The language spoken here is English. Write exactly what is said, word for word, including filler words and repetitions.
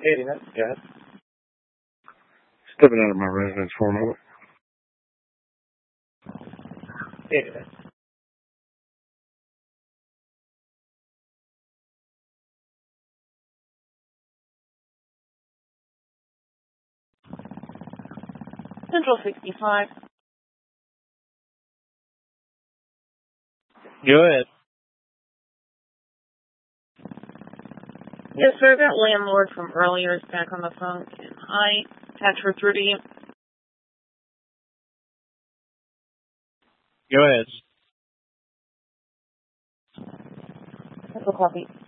eighty-nine, go ahead. Stepping out of my residence for a moment. eighty-nine. Central sixty-five. Go ahead. Yes, sir, that landlord from earlier is back on the phone. Can I patch her through to you? Go ahead. That's a copy.